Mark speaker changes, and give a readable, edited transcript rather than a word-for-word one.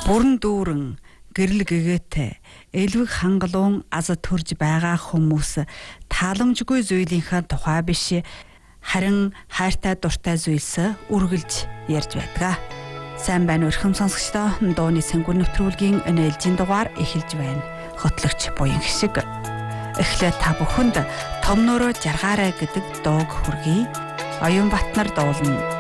Speaker 1: Бүрэн дүүрэн гэрэл гэгээтэй элвэг хангалуун аз төрж байгаа хүмүүс тааламжгүй зүйлийнхаа тухай биш харин хайртай дуртай зүйлс үргэлж ярьж байдаг. Сайн байна уу эрхэм сонсогчдоо, дууны сэнгүр нэвтрүүлгийн өнөөлжийн дугаар эхэлж байна. Хотлогч буян шиг эхлээд та бүхэнд Томнороо жаргаарай гэдэг дууг хүргэе. Оюун Батнар дуулна.